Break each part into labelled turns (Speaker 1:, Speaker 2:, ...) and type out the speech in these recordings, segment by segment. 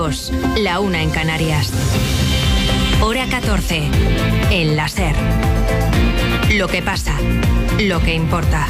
Speaker 1: Marruecos, la 1 en Canarias. Hora 14, en la SER. Lo que pasa, lo que importa.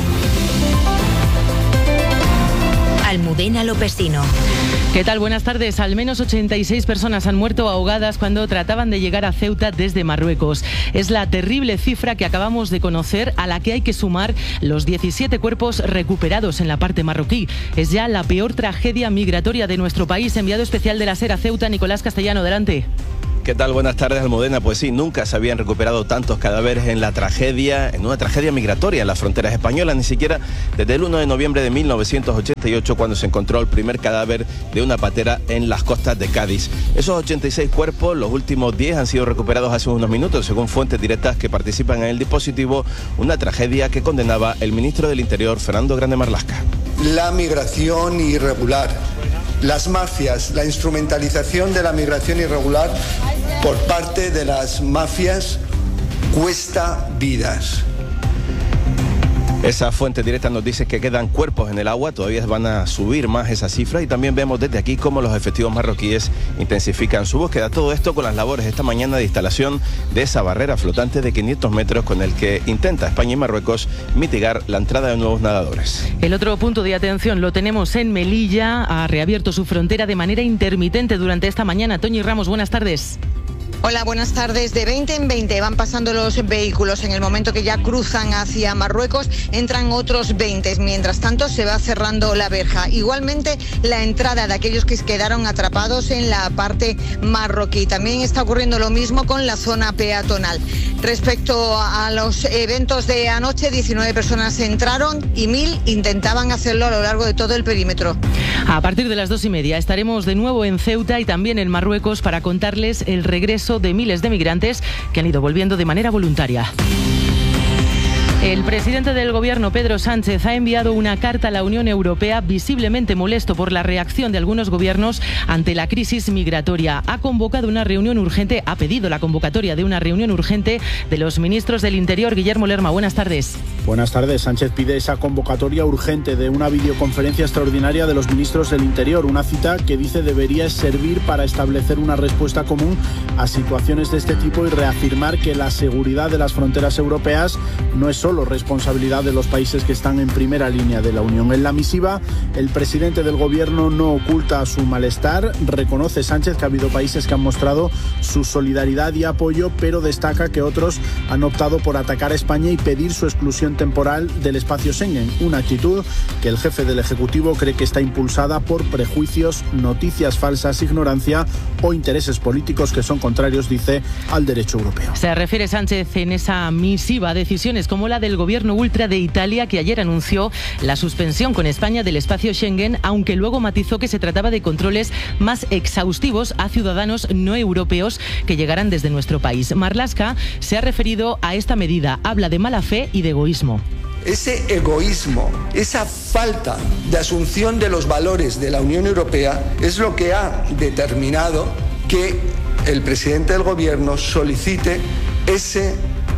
Speaker 1: Almudena Lopesino.
Speaker 2: ¿Qué tal? Buenas tardes. Al menos 86 personas han muerto ahogadas cuando trataban de llegar a Ceuta desde Marruecos. Es la terrible cifra que acabamos de conocer, a la que hay que sumar los 17 cuerpos recuperados en la parte marroquí. Es ya la peor tragedia migratoria de nuestro país. Enviado especial de la SER a Ceuta, Nicolás Castellano, adelante.
Speaker 3: ¿Qué tal? Buenas tardes, Almudena. Pues sí, nunca se habían recuperado tantos cadáveres en una tragedia migratoria en las fronteras españolas, ni siquiera desde el 1 de noviembre de 1988, cuando se encontró el primer cadáver de una patera en las costas de Cádiz. Esos 86 cuerpos, los últimos 10 han sido recuperados hace unos minutos, según fuentes directas que participan en el dispositivo, una tragedia que condenaba el ministro del Interior, Fernando Grande Marlaska.
Speaker 4: La migración irregular, las mafias, la instrumentalización de la migración irregular por parte de las mafias cuesta vidas.
Speaker 3: Esa fuente directa nos dice que quedan cuerpos en el agua, todavía van a subir más esa cifra, y también vemos desde aquí cómo los efectivos marroquíes intensifican su búsqueda. Todo esto con las labores esta mañana de instalación de esa barrera flotante de 500 metros con el que intenta España y Marruecos mitigar la entrada de nuevos nadadores.
Speaker 2: El otro punto de atención lo tenemos en Melilla. Ha reabierto su frontera de manera intermitente durante esta mañana. Toñi Ramos, buenas tardes.
Speaker 5: Hola, buenas tardes. De 20 en 20 van pasando los vehículos. En el momento que ya cruzan hacia Marruecos, entran otros 20. Mientras tanto, se va cerrando la verja. Igualmente, la entrada de aquellos que quedaron atrapados en la parte marroquí. También está ocurriendo lo mismo con la zona peatonal. Respecto a los eventos de anoche, 19 personas entraron y 1.000 intentaban hacerlo a lo largo de todo el perímetro.
Speaker 2: A partir de las 2:30 estaremos de nuevo en Ceuta y también en Marruecos para contarles el regreso de miles de migrantes que han ido volviendo de manera voluntaria. El presidente del Gobierno, Pedro Sánchez, ha enviado una carta a la Unión Europea visiblemente molesto por la reacción de algunos gobiernos ante la crisis migratoria. Ha pedido la convocatoria de una reunión urgente de los ministros del Interior. Guillermo Lerma, buenas tardes.
Speaker 6: Buenas tardes. Sánchez pide esa convocatoria urgente de una videoconferencia extraordinaria de los ministros del Interior, una cita que dice debería servir para establecer una respuesta común a situaciones de este tipo y reafirmar que la seguridad de las fronteras europeas no es solo responsabilidad de los países que están en primera línea de la Unión. En la misiva, el presidente del Gobierno no oculta su malestar. Reconoce Sánchez que ha habido países que han mostrado su solidaridad y apoyo, pero destaca que otros han optado por atacar a España y pedir su exclusión temporal del espacio Schengen, una actitud que el jefe del Ejecutivo cree que está impulsada por prejuicios, noticias falsas, ignorancia o intereses políticos que son contrarios, dice, al derecho europeo.
Speaker 2: Se refiere Sánchez en esa misiva a decisiones como la del gobierno ultra de Italia, que ayer anunció la suspensión con España del espacio Schengen, aunque luego matizó que se trataba de controles más exhaustivos a ciudadanos no europeos que llegarán desde nuestro país. Marlaska se ha referido a esta medida, habla de mala fe y de egoísmo.
Speaker 4: Ese egoísmo, esa falta de asunción de los valores de la Unión Europea es lo que ha determinado que el presidente del Gobierno solicite ese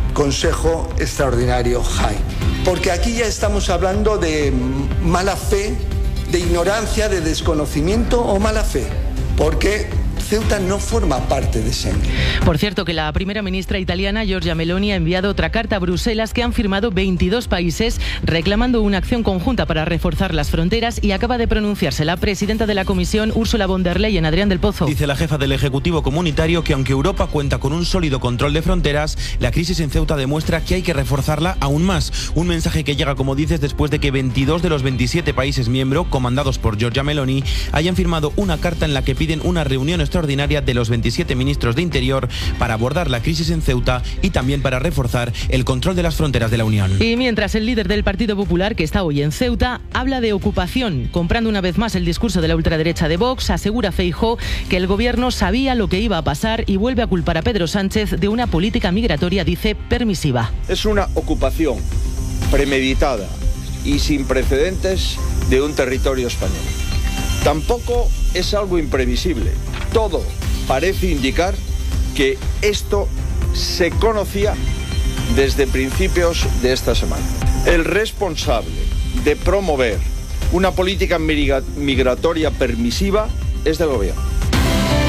Speaker 4: Consejo Extraordinario JAI. Porque aquí ya estamos hablando de mala fe, de ignorancia, de desconocimiento o mala fe. Porque Ceuta no forma parte de Schengen.
Speaker 2: Por cierto, que la primera ministra italiana, Giorgia Meloni, ha enviado otra carta a Bruselas que han firmado 22 países reclamando una acción conjunta para reforzar las fronteras, y acaba de pronunciarse la presidenta de la Comisión, Ursula von der Leyen. Adrián del Pozo.
Speaker 7: Dice la jefa del Ejecutivo Comunitario que aunque Europa cuenta con un sólido control de fronteras, la crisis en Ceuta demuestra que hay que reforzarla aún más. Un mensaje que llega, como dices, después de que 22 de los 27 países miembros, comandados por Giorgia Meloni, hayan firmado una carta en la que piden una reunión extraordinaria de los 27 ministros de Interior para abordar la crisis en Ceuta y también para reforzar el control de las fronteras de la Unión.
Speaker 2: Y mientras el líder del Partido Popular, que está hoy en Ceuta, habla de ocupación, comprando una vez más el discurso de la ultraderecha de Vox, asegura Feijóo que el gobierno sabía lo que iba a pasar y vuelve a culpar a Pedro Sánchez de una política migratoria, dice, permisiva.
Speaker 8: Es una ocupación premeditada y sin precedentes de un territorio español. Tampoco es algo imprevisible. Todo parece indicar que esto se conocía desde principios de esta semana. El responsable de promover una política migratoria permisiva es del gobierno.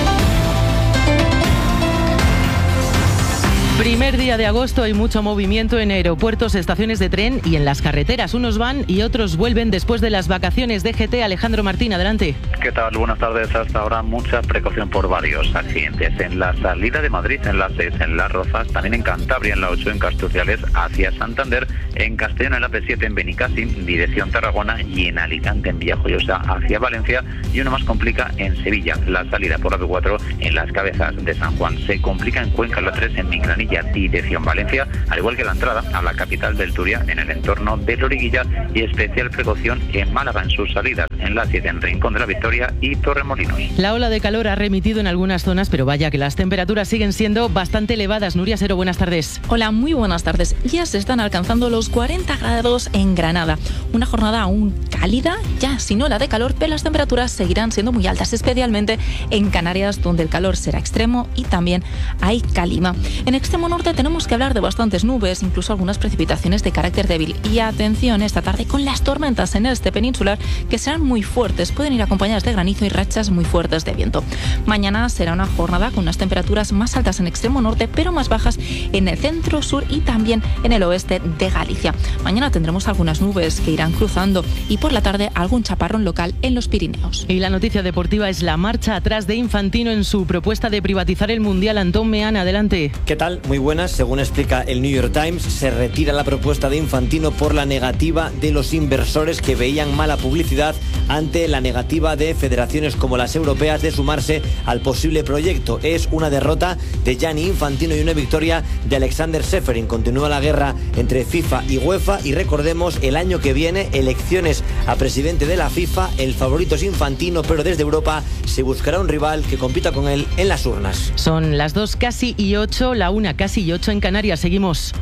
Speaker 2: Primer día de agosto, hay mucho movimiento en aeropuertos, estaciones de tren y en las carreteras. Unos van y otros vuelven después de las vacaciones. DGT, Alejandro Martín, adelante.
Speaker 9: ¿Qué tal? Buenas tardes. Hasta ahora mucha precaución por varios accidentes. En la salida de Madrid, en la 6, en Las Rozas, también en Cantabria, en la 8, en Castuciales, hacia Santander, en Castellón, en la P7, en Benicàssim, dirección Tarragona, y en Alicante, en Villajoyosa, hacia Valencia, y uno más complica en Sevilla. La salida por la P4 en Las Cabezas de San Juan. Se complica en Cuenca, en la 3, en Minglanilla, dirección Valencia, al igual que la entrada a la capital del Turia, en el entorno de Loriguilla, y especial precaución en Málaga en sus salidas, en la 7, en Rincón de la Victoria y Torremolinos.
Speaker 2: La ola de calor ha remitido en algunas zonas, pero vaya que las temperaturas siguen siendo bastante elevadas. Nuria Sero, buenas tardes.
Speaker 10: Hola, muy buenas tardes. Ya se están alcanzando los 40 grados en Granada. Una jornada aún cálida, ya sin ola de calor, pero las temperaturas seguirán siendo muy altas, especialmente en Canarias, donde el calor será extremo y también hay calima. En extremo norte tenemos que hablar de bastantes nubes, incluso algunas precipitaciones de carácter débil. Y atención esta tarde con las tormentas en este peninsular, que serán muy fuertes, pueden ir acompañadas de granizo y rachas muy fuertes de viento. Mañana será una jornada con unas temperaturas más altas en extremo norte, pero más bajas en el centro, sur y también en el oeste de Galicia. Mañana tendremos algunas nubes que irán cruzando y por la tarde algún chaparrón local en los Pirineos.
Speaker 2: Y la noticia deportiva es la marcha atrás de Infantino en su propuesta de privatizar el Mundial. Antón Meana, adelante.
Speaker 11: ¿Qué tal? Muy buenas. Según explica el New York Times, se retira la propuesta de Infantino por la negativa de los inversores, que veían mala publicidad ante la negativa de federaciones como las europeas de sumarse al posible proyecto. Es una derrota de Gianni Infantino y una victoria de Alexander Seferin. Continúa la guerra entre FIFA y UEFA y recordemos, el año que viene, elecciones a presidente de la FIFA. El favorito es Infantino, pero desde Europa se buscará un rival que compita con él en las urnas.
Speaker 2: Son las 2 casi y 8, la 1 casi y 8 en Canarias. Seguimos.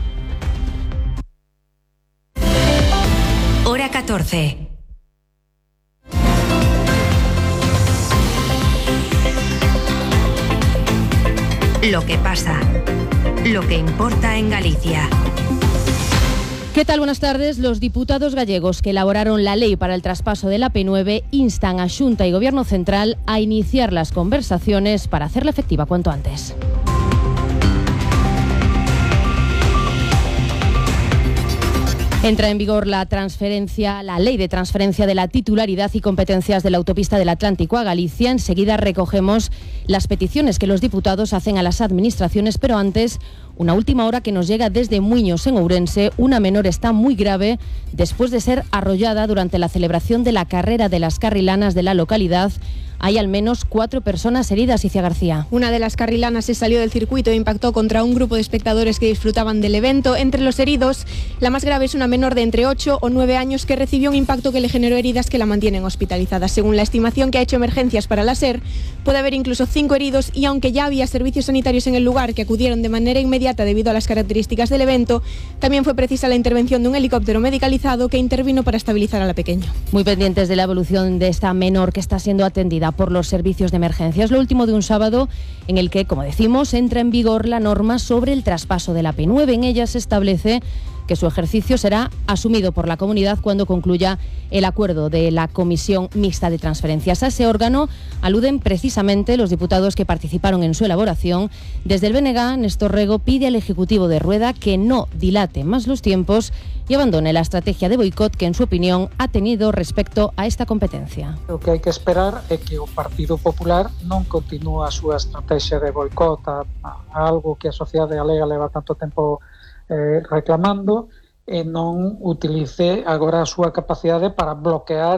Speaker 1: Hora 14. Lo que pasa, lo que importa en Galicia.
Speaker 12: ¿Qué tal? Buenas tardes. Los diputados gallegos que elaboraron la ley para el traspaso de la P9 instan a Xunta y Gobierno Central a iniciar las conversaciones para hacerla efectiva cuanto antes. Entra en vigor la ley de transferencia de la titularidad y competencias de la autopista del Atlántico a Galicia. Enseguida recogemos las peticiones que los diputados hacen a las administraciones, pero antes, una última hora que nos llega desde Muiños, en Ourense. Una menor está muy grave después de ser arrollada durante la celebración de la carrera de las carrilanas de la localidad. Hay al menos 4 personas heridas, Icia García.
Speaker 13: Una de las carrilanas se salió del circuito e impactó contra un grupo de espectadores que disfrutaban del evento. Entre los heridos, la más grave es una menor de entre 8 o 9 años que recibió un impacto que le generó heridas que la mantienen hospitalizada. Según la estimación que ha hecho Emergencias para la SER, puede haber incluso 5 heridos y aunque ya había servicios sanitarios en el lugar que acudieron de manera inmediata debido a las características del evento, también fue precisa la intervención de un helicóptero medicalizado que intervino para estabilizar a la pequeña.
Speaker 12: Muy pendientes de la evolución de esta menor que está siendo atendida por los servicios de emergencia. Es lo último de un sábado en el que, como decimos, entra en vigor la norma sobre el traspaso de la P9. En ella se establece que su ejercicio será asumido por la comunidad cuando concluya el acuerdo de la Comisión Mixta de Transferencias. A ese órgano aluden precisamente los diputados que participaron en su elaboración. Desde el BNG, Néstor Rego pide al Ejecutivo de Rueda que no dilate más los tiempos y abandone la estrategia de boicot que, en su opinión, ha tenido respecto a esta competencia.
Speaker 14: O que hai que esperar é que o Partido Popular non continúe a súa estrategia de boicot a algo que a sociedade galega leva tanto tempo reclamando e non utilice agora a súa capacidade para bloquear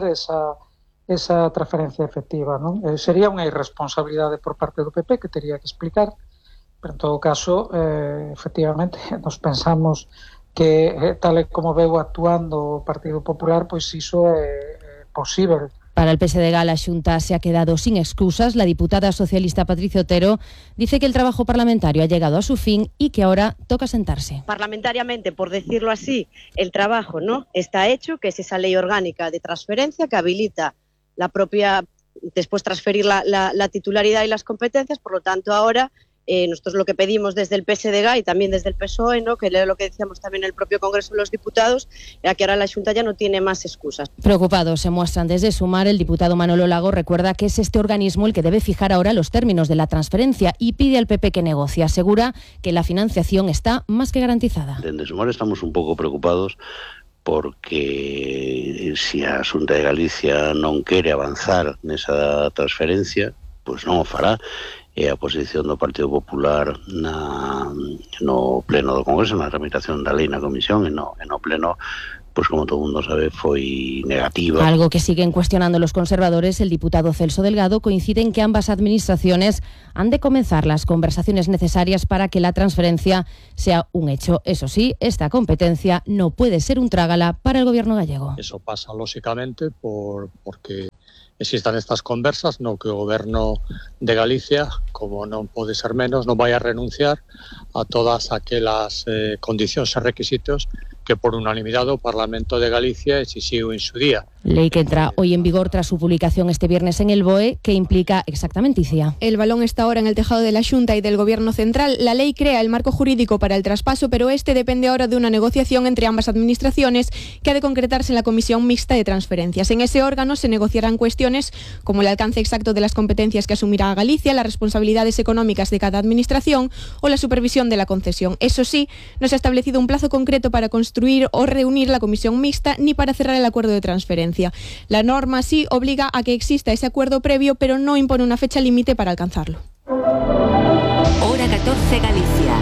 Speaker 14: esa transferencia efectiva, non? Sería unha irresponsabilidade por parte do PP que teria que explicar, pero en todo caso, efectivamente, nos pensamos que tal e como veu actuando o Partido Popular, pois iso é posible.
Speaker 12: Para el PSDG, la Xunta se ha quedado sin excusas. La diputada socialista Patricia Otero dice que el trabajo parlamentario ha llegado a su fin y que ahora toca sentarse.
Speaker 15: Parlamentariamente, por decirlo así, el trabajo no está hecho, que es esa ley orgánica de transferencia que habilita la propia, después transferir la titularidad y las competencias. Por lo tanto, ahora nosotros lo que pedimos desde el PSDG y también desde el PSOE, ¿no?, que leo lo que decíamos también en el propio Congreso de los Diputados, era que ahora la Xunta ya no tiene más excusas.
Speaker 12: Preocupados se muestran desde Sumar. El diputado Manolo Lago recuerda que es este organismo el que debe fijar ahora los términos de la transferencia y pide al PP que negocie. Asegura que la financiación está más que garantizada.
Speaker 16: Desde Sumar estamos un pouco preocupados porque se a Xunta de Galicia non quere avanzar nesa transferencia, pois non o fará. E a posición do Partido Popular no pleno do Congreso, na tramitación da lei na comisión e no pleno, pues como todo el mundo sabe, foi negativa.
Speaker 12: Algo que siguen cuestionando los conservadores. El diputado Celso Delgado coincide en que ambas administraciones han de comenzar las conversaciones necesarias para que la transferencia sea un hecho. Eso sí, esta competencia no puede ser un trágala para el gobierno gallego.
Speaker 17: Eso pasa lógicamente porque existan estas conversas, no que o Goberno de Galicia, como non pode ser menos, non vai a renunciar a todas aquelas condicións e requisitos que por unanimidade o Parlamento de Galicia exixiu en su día.
Speaker 12: Ley que entra hoy en vigor tras su publicación este viernes en el BOE, que implica exactamente, Icía.
Speaker 13: El balón está ahora en el tejado de la Xunta y del Gobierno central. La ley crea el marco jurídico para el traspaso, pero este depende ahora de una negociación entre ambas administraciones que ha de concretarse en la Comisión Mixta de Transferencias. En ese órgano se negociarán cuestiones como el alcance exacto de las competencias que asumirá Galicia, las responsabilidades económicas de cada administración o la supervisión de la concesión. Eso sí, no se ha establecido un plazo concreto para construir o reunir la Comisión Mixta ni para cerrar el acuerdo de transferencia. La norma sí obliga a que exista ese acuerdo previo, pero no impone una fecha límite para alcanzarlo.
Speaker 1: Hora 14 Galicia.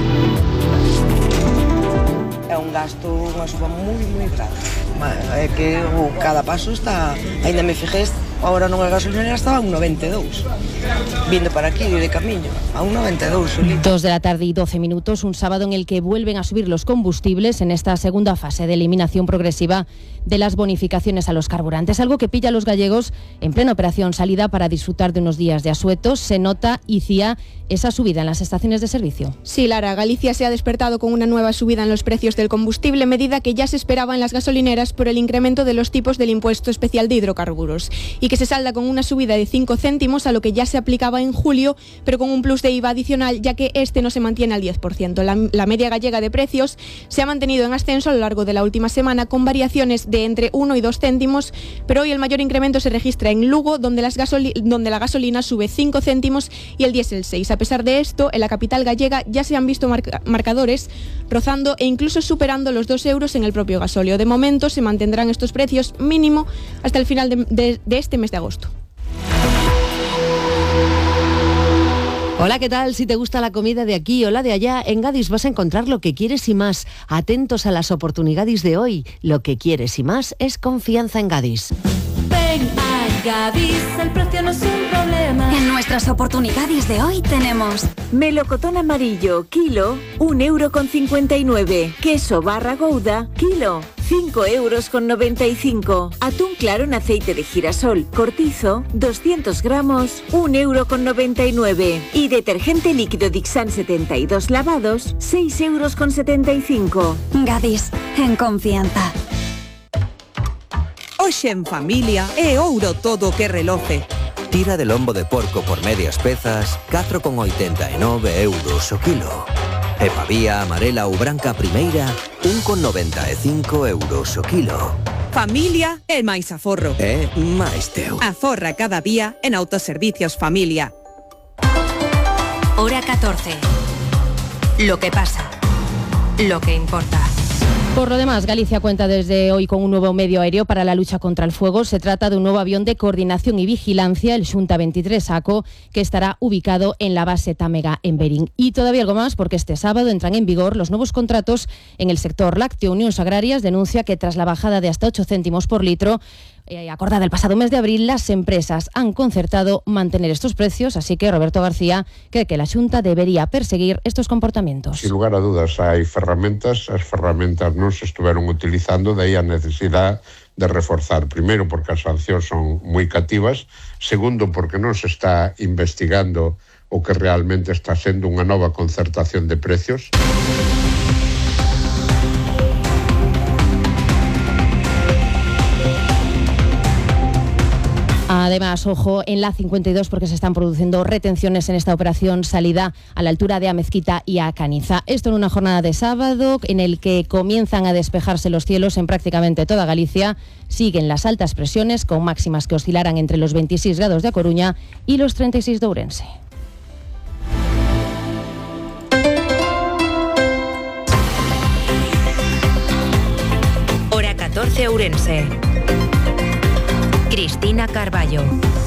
Speaker 18: É un gasto, unha suba moi grande. É que cada paso está, ainda me fijei, ahora non a gasolinera estaba a 1,92. Vindo para aquí de camiño, a 1,92.
Speaker 12: 2 de la tarde y 12 minutos, un sábado en el que vuelven a subir los combustibles en esta segunda fase de eliminación progresiva de las bonificaciones a los carburantes, algo que pilla a los gallegos en plena operación salida para disfrutar de unos días de asueto. Se nota, Icía, esa subida en las estaciones de servicio.
Speaker 13: Sí, Lara, Galicia se ha despertado con una nueva subida en los precios del combustible, medida que ya se esperaba en las gasolineras por el incremento de los tipos del impuesto especial de hidrocarburos, y que se salda con una subida de 5 céntimos a lo que ya se aplicaba en julio, pero con un plus de IVA adicional, ya que este no se mantiene al 10%. La media gallega de precios se ha mantenido en ascenso a lo largo de la última semana, con variaciones de entre 1 y 2 céntimos, pero hoy el mayor incremento se registra en Lugo, donde la gasolina sube 5 céntimos y el diésel 6. A pesar de esto, en la capital gallega ya se han visto marcadores rozando e incluso superando los 2 euros en el propio gasóleo. De momento se mantendrán estos precios mínimo hasta el final de este mes de agosto.
Speaker 19: Hola, ¿qué tal? Si te gusta la comida de aquí o la de allá, en Gadis vas a encontrar lo que quieres y más. Atentos a las oportunidades de hoy. Lo que quieres y más es confianza en Gadis.
Speaker 20: Ven a Gadis, el precio no es un problema. En nuestras oportunidades de hoy tenemos melocotón amarillo, kilo, 1,59 €. Queso barra Gouda, kilo, 5,95 €. Atún claro en aceite de girasol, cortizo, 200 gramos, 1,99 €. Y detergente líquido Dixan 72 lavados, 6,75 €. Gadis, en confianza.
Speaker 21: Hoxe en familia é ouro todo que reloce.
Speaker 22: Tira de lombo de porco por medias pezas, 4,89 € o kilo. E pavía amarela ou branca primeira, 1,95 € o kilo.
Speaker 21: Familia é máis aforro.
Speaker 22: É máis teu.
Speaker 21: Aforra cada día en Autoservicios Familia.
Speaker 1: Hora 14. Lo que pasa. Lo que importa.
Speaker 12: Por lo demás, Galicia cuenta desde hoy con un nuevo medio aéreo para la lucha contra el fuego. Se trata de un nuevo avión de coordinación y vigilancia, el Xunta 23 ACO, que estará ubicado en la base Támega en Berín. Y todavía algo más, porque este sábado entran en vigor los nuevos contratos en el sector lácteo. Unión Agrarias denuncia que tras la bajada de hasta 8 céntimos por litro, acordada el pasado mes de abril, las empresas han concertado mantener estos precios, así que Roberto García cree que la Xunta debería perseguir estos comportamientos.
Speaker 23: Sin lugar a dudas, hai ferramentas, as ferramentas non se estuveron utilizando, de aí a necesidade de reforzar. Primeiro, porque as sancións son moi cativas. Segundo, porque non se está investigando o que realmente está sendo unha nova concertación de precios.
Speaker 12: Además, ojo en la 52 porque se están produciendo retenciones en esta operación salida a la altura de Amezquita y a Caniza. Esto en una jornada de sábado en el que comienzan a despejarse los cielos en prácticamente toda Galicia. Siguen las altas presiones con máximas que oscilarán entre los 26 grados de A Coruña y los 36 de Ourense.
Speaker 1: Hora 14 Ourense. Cristina Carballo.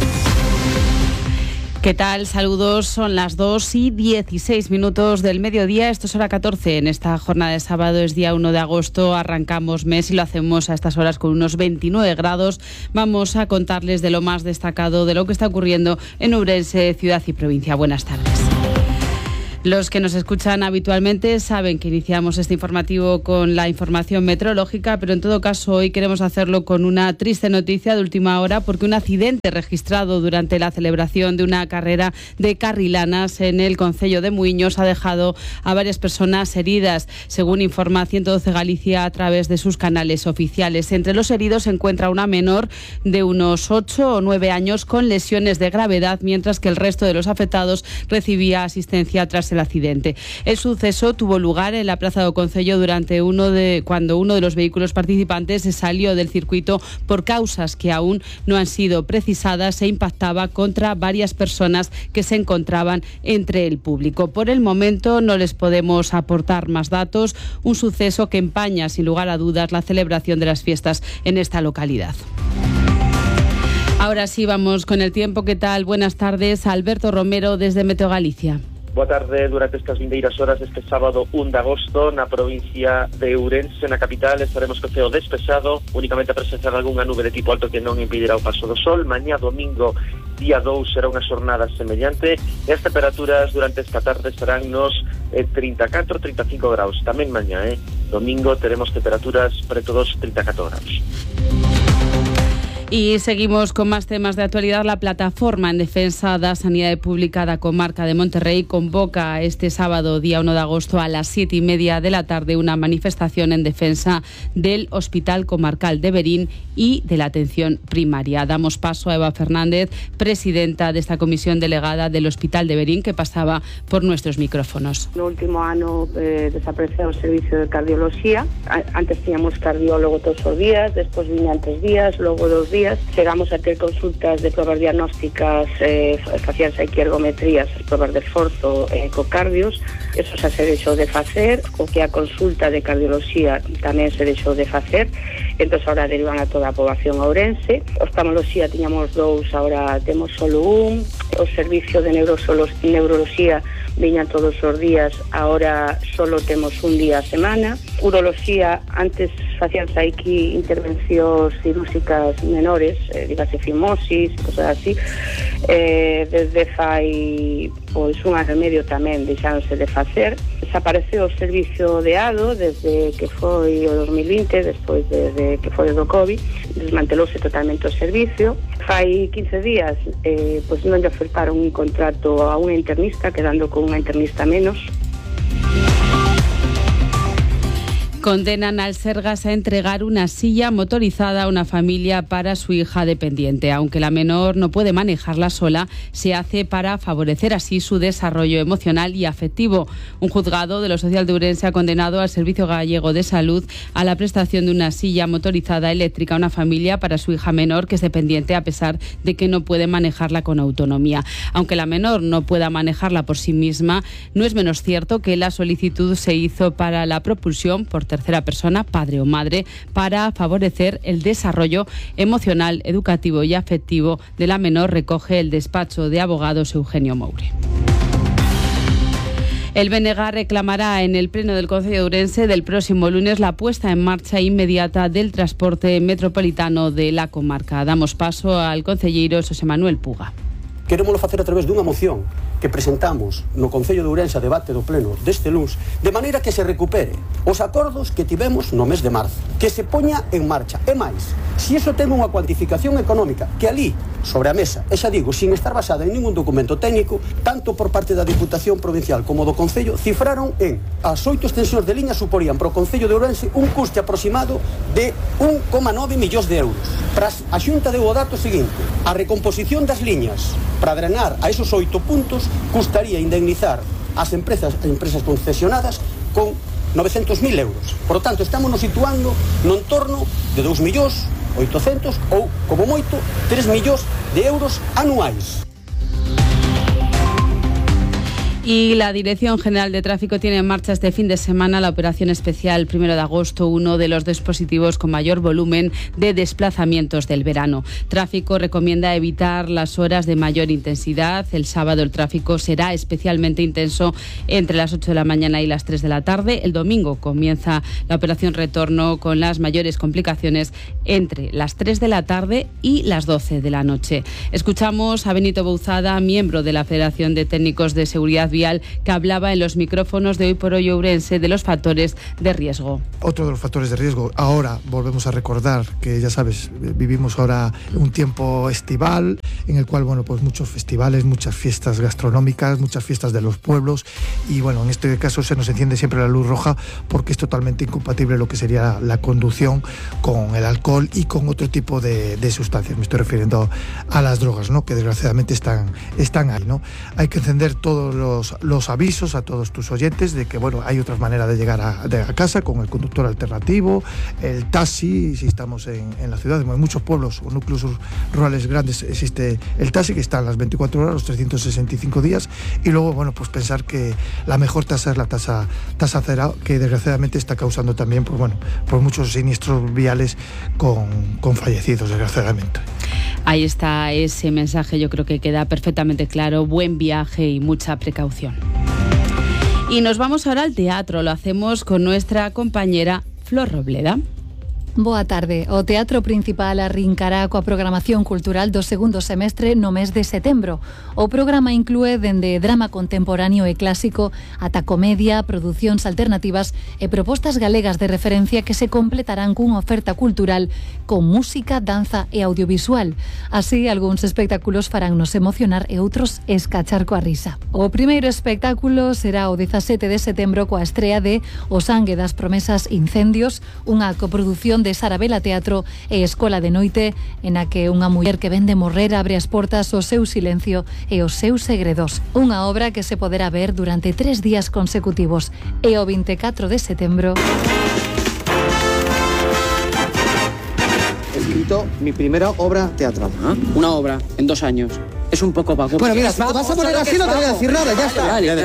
Speaker 3: ¿Qué tal? Saludos, son las 2:16 del mediodía, esto es hora 14, en esta jornada de sábado es día 1 de agosto, arrancamos mes y lo hacemos a estas horas con unos 29 grados. Vamos a contarles de lo más destacado de lo que está ocurriendo en Ourense, ciudad y provincia. Buenas tardes. Los que nos escuchan habitualmente saben que iniciamos este informativo con la información meteorológica, pero en todo caso hoy queremos hacerlo con una triste noticia de última hora porque un accidente registrado durante la celebración de una carrera de carrilanas en el concello de Muiños ha dejado a varias personas heridas, según informa 112 Galicia a través de sus canales oficiales. Entre los heridos se encuentra una menor de unos 8 o 9 años con lesiones de gravedad, mientras que el resto de los afectados recibía asistencia tras el accidente. El suceso tuvo lugar en la Plaza do Concello cuando uno de los vehículos participantes se salió del circuito por causas que aún no han sido precisadas e impactaba contra varias personas que se encontraban entre el público. Por el momento no les podemos aportar más datos, un suceso que empaña sin lugar a dudas la celebración de las fiestas en esta localidad. Ahora sí, vamos con el tiempo. ¿Qué tal? Buenas tardes. Alberto Romero desde Meteo Galicia.
Speaker 5: Boa tarde. Durante estas vindeiras horas deste sábado 1 de agosto na provincia de Ourense, na capital, estaremos co ceo despexado, únicamente a presenciar algunha nube de tipo alto que non impedirá o paso do sol. Mañá domingo, día 2, será unha xornada semellante e as temperaturas durante esta tarde estarán nos 34-35 graus. Tamén mañá, domingo, teremos temperaturas preto dos 34 graus.
Speaker 3: Y seguimos con más temas de actualidad. La plataforma en defensa da Sanidade Pública da comarca de Monterrey convoca este sábado, día 1 de agosto, a las 7:30 de la tarde, una manifestación en defensa del Hospital Comarcal de Verín y de la atención primaria. Damos paso a Eva Fernández, presidenta de esta comisión delegada del Hospital de Verín, que pasaba por nuestros micrófonos.
Speaker 6: No último ano desapareceu o servicio de cardiología. Antes tiñamos cardiólogo todos os días, despois viñan 3 días, logo 2 días. Chegamos a ter consultas de probas diagnósticas, facíanse aquí ergometrías, probas de esforzo, ecocardios. Eso xa se deixou de facer, o que a consulta de cardiología tamén se deixou de facer. Entón, ahora derivan a toda a poboación ourense. Oftalmoloxía tiñamos 2, ahora temos solo 1. O servicio de neuroloxía viñan todos os días, ahora solo temos un día a semana. Uroloxía, antes facíanse aquí intervencións cirúrxicas menores, dígase fimosis, cosas así. Desde fai pois un ano e medio tamén deixáronse de facer. Desapareceu o servicio de ADO desde que foi o 2020, despois desde que foi do COVID, desmantelouse totalmente o servicio. Fai 15 días pois non lle ofertaron un contrato a unha internista, quedando con unha internista menos.
Speaker 3: Condenan al Sergas a entregar una silla motorizada a una familia para su hija dependiente. Aunque la menor no puede manejarla sola, se hace para favorecer así su desarrollo emocional y afectivo. Un juzgado de lo social de Ourense ha condenado al Servicio Gallego de Salud a la prestación de una silla motorizada eléctrica a una familia para su hija menor que es dependiente, a pesar de que no puede manejarla con autonomía. Aunque la menor no pueda manejarla por sí misma, no es menos cierto que la solicitud se hizo para la propulsión por tercera persona, padre o madre, para favorecer el desarrollo emocional, educativo y afectivo de la menor, recoge el despacho de abogados Eugenio Moure. El BNG reclamará en el Pleno del Concello de Ourense del próximo lunes la puesta en marcha inmediata del transporte metropolitano de la comarca. Damos paso al concelleiro Xosé Manuel Puga.
Speaker 24: Queremos facer a través dunha moción
Speaker 4: que presentamos no Concello de Ourense a debate do pleno deste luns, de maneira que se recupere os acordos que tivemos no mes de marzo, que se poña en marcha. E máis, se iso ten unha cuantificación económica que ali, sobre a mesa, e xa digo, sin estar basada en ningún documento técnico, tanto por parte da Diputación Provincial como do Concello, cifraron en as 8 extensións de liña suporían para o Concello de Ourense un custe aproximado de 1,9 millóns de euros. A Xunta deu o dato seguinte: a recomposición das liñas para drenar a esos 8 puntos custaría indemnizar as empresas concesionadas con 900.000 euros. Por lo tanto, estamos nos situando no entorno de 2.800.000 ou, como moito, 3 millóns de euros anuais.
Speaker 3: Y la Dirección General de Tráfico tiene en marcha este fin de semana la operación especial 1 de agosto, uno de los dispositivos con mayor volumen de desplazamientos del verano. Tráfico recomienda evitar las horas de mayor intensidad. El sábado el tráfico será especialmente intenso entre las 8 de la mañana y las 3 de la tarde. El domingo comienza la operación retorno con las mayores complicaciones entre las 3 de la tarde y las 12 de la noche. Escuchamos a Benito Bouzada, miembro de la Federación de Técnicos de Seguridad Vial, que hablaba en los micrófonos de Hoy por Hoy Ourense de los factores de riesgo.
Speaker 7: Otro de los factores de riesgo, ahora volvemos a recordar que ya sabes, vivimos ahora un tiempo estival en el cual, bueno, pues muchos festivales, muchas fiestas gastronómicas, muchas fiestas de los pueblos y, bueno, en este caso se nos enciende siempre la luz roja porque es totalmente incompatible lo que sería la conducción con el alcohol y con otro tipo de sustancias. Me estoy refiriendo a las drogas, ¿no? Que desgraciadamente están ahí, ¿no? Hay que encender todos los avisos a todos tus oyentes de que, bueno, hay otras maneras de llegar a casa con el conductor alternativo, el taxi, si estamos en la ciudad, en muchos pueblos o núcleos rurales grandes existe el taxi que está a las 24 horas, los 365 días y luego, bueno, pues pensar que la mejor tasa es la tasa cero, que desgraciadamente está causando también, pues, bueno, por muchos siniestros viales con fallecidos, desgraciadamente.
Speaker 3: Ahí está ese mensaje, yo creo que queda perfectamente claro. Buen viaje y mucha precaución. Y nos vamos ahora al teatro, lo hacemos con nuestra compañera Flor Robleda.
Speaker 8: Boa tarde. O Teatro Principal arrincará coa programación cultural do segundo semestre no mes de setembro. O programa inclúe dende drama contemporáneo e clásico ata comedia, producións alternativas e propostas galegas de referencia que se completarán cunha oferta cultural con música, danza e audiovisual. Así, algúns espectáculos faránnos emocionar e outros escachar coa risa. O primeiro espectáculo será o 17 de setembro coa estrea de O sangue das promesas incendios, unha coproducción de Sarabela Teatro e Escola de Noite, en a que unha muller que vende morrer abre as portas ao seu silencio e os seus segredos. Unha obra que se poderá ver durante 3 días consecutivos. E o 24 de setembro...
Speaker 24: He escrito mi primera obra teatral. Una obra en 2 años. Es un poco vago.
Speaker 25: Bueno, mira, vas a poner así, no te voy a decir nada, ya está.
Speaker 24: Vale,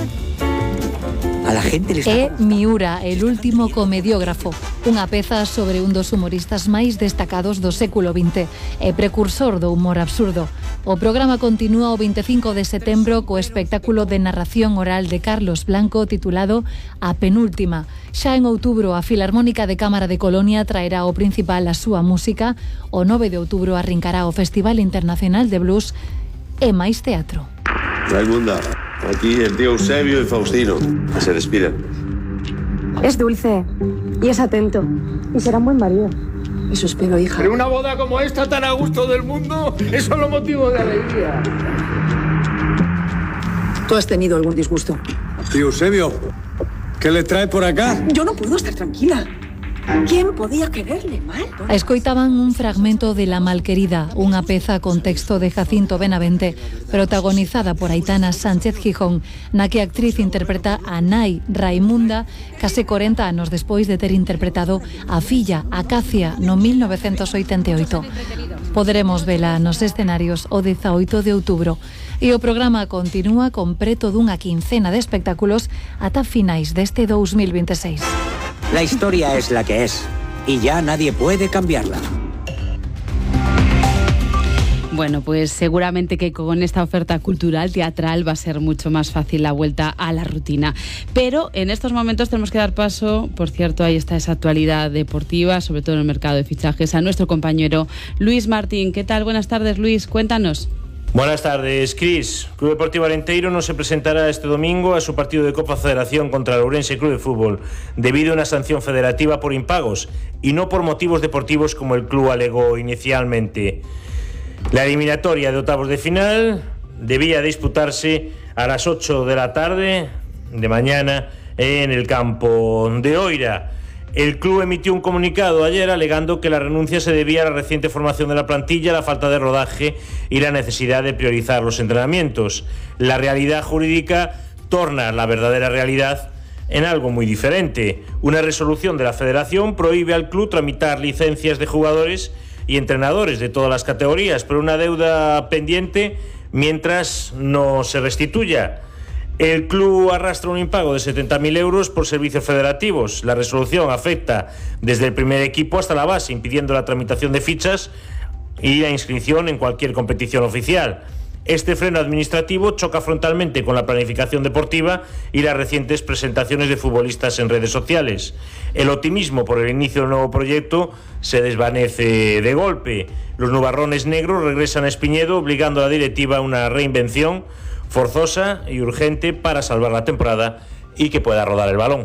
Speaker 24: a la gente le está...
Speaker 8: É Miura, el último comediógrafo, unha peza sobre un dos humoristas máis destacados do século XX e precursor do humor absurdo. O programa continúa o 25 de setembro co espectáculo de narración oral de Carlos Blanco titulado A Penúltima. Xa en outubro a Filarmónica de Cámara de Colonia traerá ao Principal a súa música. O 9 de outubro arrincará o Festival Internacional de Blues e máis teatro.
Speaker 26: Raimunda, aquí el tío Eusebio y Faustino. Que se despiden.
Speaker 27: Es dulce y es atento y será un buen marido. Eso espero, hija.
Speaker 28: Pero una boda como esta tan a gusto del mundo es solo motivo de alegría.
Speaker 27: ¿Tú has tenido algún disgusto?
Speaker 28: Tío Eusebio, ¿qué le trae por acá?
Speaker 27: Yo no puedo estar tranquila. ¿Quién podía quererle mal?
Speaker 8: Escoitaban un fragmento de La Malquerida, unha peza con texto de Jacinto Benavente, protagonizada por Aitana Sánchez Gijón, na que a actriz interpreta a nai Raimunda, case 40 anos despois de ter interpretado a filla Acacia no 1988. Poderemos vela nos escenarios o 18 de outubro. E o programa continúa con preto dunha quincena de espectáculos ata finais deste 2026.
Speaker 29: La historia es la que es, y ya nadie puede cambiarla.
Speaker 3: Bueno, pues seguramente que con esta oferta cultural, teatral, va a ser mucho más fácil la vuelta a la rutina. Pero en estos momentos tenemos que dar paso, por cierto, ahí está esa actualidad deportiva, sobre todo en el mercado de fichajes, a nuestro compañero Luis Martín. ¿Qué tal? Buenas tardes, Luis, cuéntanos.
Speaker 2: Buenas tardes, Cris. Club Deportivo Arenteiro no se presentará este domingo a su partido de Copa Federación contra el Ourense Club de Fútbol debido a una sanción federativa por impagos y no por motivos deportivos como el club alegó inicialmente. La eliminatoria de octavos de final debía disputarse a las 8 de la tarde de mañana en el campo de Oira. El club emitió un comunicado ayer alegando que la renuncia se debía a la reciente formación de la plantilla, la falta de rodaje y la necesidad de priorizar los entrenamientos. La realidad jurídica torna la verdadera realidad en algo muy diferente. Una resolución de la Federación prohíbe al club tramitar licencias de jugadores y entrenadores de todas las categorías, pero una deuda pendiente mientras no se restituya. El club arrastra un impago de 70.000 euros por servicios federativos. La resolución afecta desde el primer equipo hasta la base, impidiendo la tramitación de fichas y la inscripción en cualquier competición oficial. Este freno administrativo choca frontalmente con la planificación deportiva y las recientes presentaciones de futbolistas en redes sociales. El optimismo por el inicio del nuevo proyecto se desvanece de golpe. Los nubarrones negros regresan a Espiñedo, obligando a la directiva a una reinvención forzosa y urgente para salvar la temporada y que pueda rodar el balón.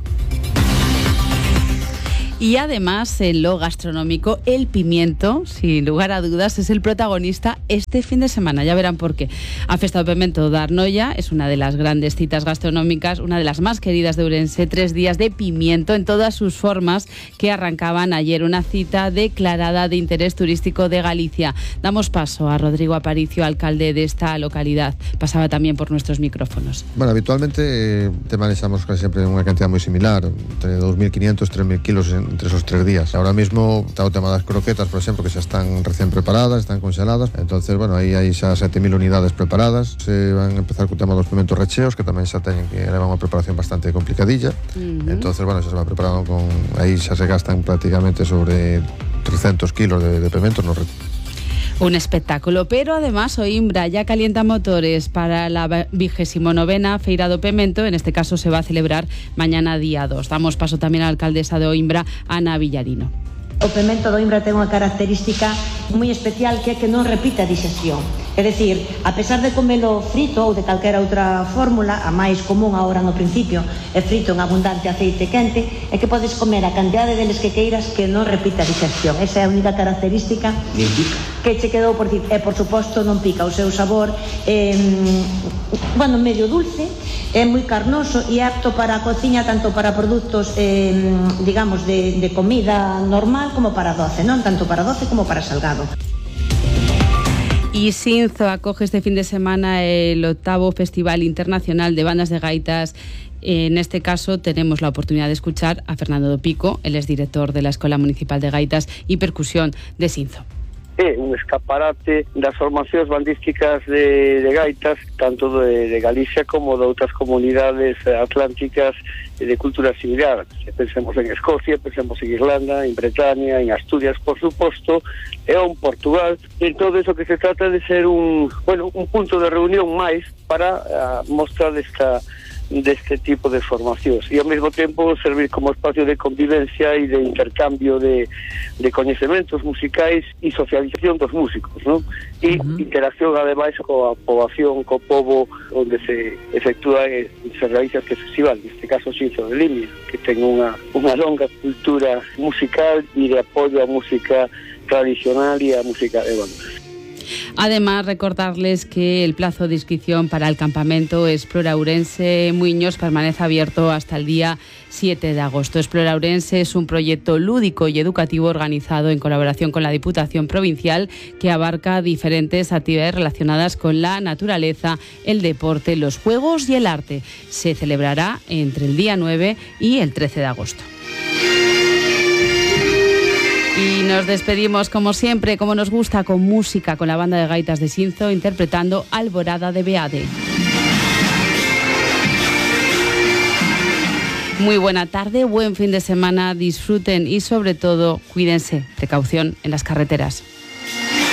Speaker 3: Y además, en lo gastronómico, el pimiento, sin lugar a dudas, es el protagonista este fin de semana. Ya verán por qué. A Festa do Pemento de Arnoia es una de las grandes citas gastronómicas, una de las más queridas de Ourense. 3 días de pimiento en todas sus formas que arrancaban ayer. Una cita declarada de interés turístico de Galicia. Damos paso a Rodrigo Aparicio, alcalde de esta localidad. Pasaba también por nuestros micrófonos.
Speaker 9: Bueno, habitualmente te manejamos casi siempre una cantidad muy similar, entre 2.500 3.000 kilos entre esos 3 días. Ahora mismo está el tema de las croquetas, por ejemplo, que ya están recién preparadas, están congeladas. Entonces, bueno, aí hai xa 7.000 unidades preparadas. Se van a empezar co tema dos pimentos recheos, que tamén xa teñen que levar unha preparación bastante complicadilla. Entonces, bueno, xa se va preparando con... Aí xa se gastan prácticamente sobre 300 kilos de pimentos no
Speaker 3: Un espectáculo, pero además Oimbra ya calienta motores para la 29ª Feira do Pemento. En este caso se va a celebrar mañana día 2. Damos paso también a la alcaldesa de Oimbra, Ana Villarino.
Speaker 10: O pemento do Oimbra ten unha característica moi especial, que é que non repite a dixestión. É dicir, a pesar de comelo frito ou de calquera outra fórmula, a máis común agora no principio é frito en abundante aceite quente, é que podes comer a cantidade deles que queiras que non repite a dixestión. Esa é a única característica que che quedou por dicir. E, por suposto, non pica. O seu sabor bueno, medio dulce, é moi carnoso e apto para a cociña, tanto para produtos digamos de comida normal como para doce, non tanto para doce como para salgado.
Speaker 3: Y Sinzo acoge este fin de semana el 8º Festival Internacional de Bandas de Gaitas. En este caso tenemos la oportunidad de escuchar a Fernando do Pico, él es director de la Escuela Municipal de Gaitas y Percusión de Sinzo.
Speaker 11: É un escaparate das formacións bandísticas de gaitas, tanto de Galicia como de outras comunidades atlánticas de cultura similar. Pensemos en Escocia, pensemos en Irlanda, en Bretaña, en Asturias, por suposto, e en Portugal. En todo eso que se trata de ser un punto de reunión máis para mostrar deste tipo de formacións e ao mesmo tempo servir como espacio de convivencia e de intercambio de coñecementos musicais e socialización dos músicos, non? E interacción ademais coa poboación, co pobo onde se efectúa e se realiza este festival, neste caso Sinzo de Limia, que ten unha longa cultura musical e de apoio á música tradicional e á música de bandas.
Speaker 3: Además, recordarles que el plazo de inscripción para el campamento Explora Ourense Muiños permanece abierto hasta el día 7 de agosto. Explora Ourense es un proyecto lúdico y educativo organizado en colaboración con la Diputación Provincial que abarca diferentes actividades relacionadas con la naturaleza, el deporte, los juegos y el arte. Se celebrará entre el día 9 y el 13 de agosto. Y nos despedimos, como siempre, como nos gusta, con música, con la banda de gaitas de Sinzo interpretando Alborada de Beade. Muy buena tarde, buen fin de semana, disfruten y sobre todo cuídense, precaución en las carreteras.